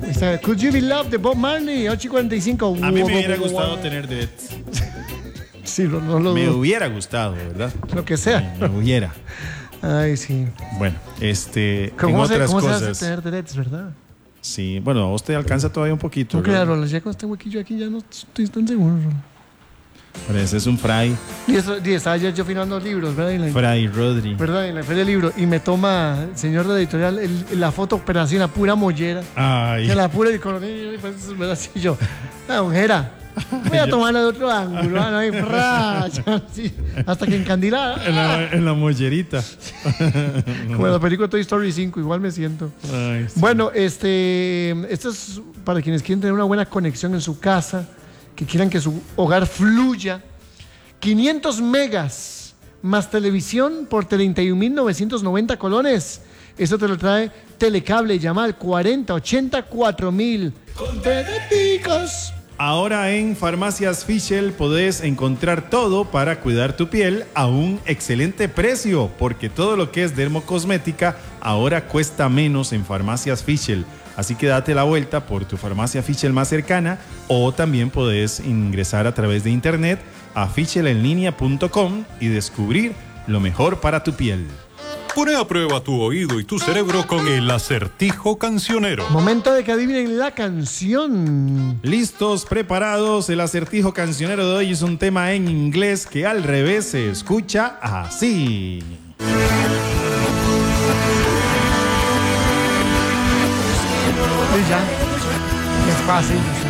Could You Be Loved de Bob Marley, 8:45. A mí me hubiera gustado tener dreads. Sí, no lo Me dudo. hubiera gustado, ¿verdad? Lo que sea. Me hubiera. Ay, sí. Bueno, en ¿Cómo otras se cosas. hace tener dreads, verdad? Sí, bueno, a usted alcanza todavía un poquito. No, ¿verdad? claro, ya con este huequillo aquí ya no estoy tan seguro. Pero ese es un fray Y estaba yo firmando libros, ¿verdad? Fray Rodri. ¿Verdad? En la feria del libro. Y me toma el señor de la editorial la foto, pero así, la pura mollera. Ay. Que la pura y con ¿verdad? Así yo. La mujer. Voy a tomarla de otro ángulo. No hay sí, hasta que encandilada. En la mollerita. Como en la película Toy Story 5, igual me siento. Ay, sí. Bueno, esto es para quienes quieren tener una buena conexión en su casa, que quieran que su hogar fluya. 500 megas más televisión por 31.990 colones. Eso te lo trae Telecable. Llama al 4084.000. ¡Contenticos! Ahora en Farmacias Fischel podés encontrar todo para cuidar tu piel a un excelente precio, porque todo lo que es dermocosmética ahora cuesta menos en Farmacias Fischel. Así que date la vuelta por tu farmacia Fischel más cercana, o también podés ingresar a través de internet a fischelenlinea.com y descubrir lo mejor para tu piel. Pone a prueba tu oído y tu cerebro con el acertijo cancionero. Momento de que adivinen la canción. Listos, preparados. El acertijo cancionero de hoy es un tema en inglés que al revés se escucha así. Y ya. Es fácil.